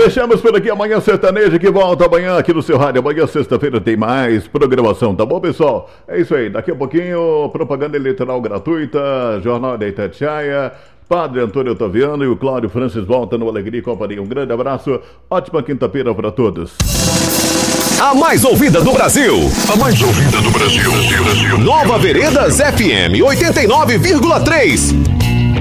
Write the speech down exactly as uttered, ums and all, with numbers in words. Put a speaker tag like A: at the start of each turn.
A: Fechamos por aqui, amanhã sertaneja que volta amanhã aqui no seu rádio. Amanhã, sexta-feira, tem mais programação, tá bom, pessoal? É isso aí, daqui a pouquinho, propaganda eleitoral gratuita, Jornal da Itatiaia, Padre Antônio Otaviano e o Cláudio Francis volta no Alegria e Companhia. Um grande abraço, ótima quinta-feira para todos.
B: A mais ouvida do Brasil. A mais ouvida do Brasil. Nova Veredas F M oitenta e nove vírgula três.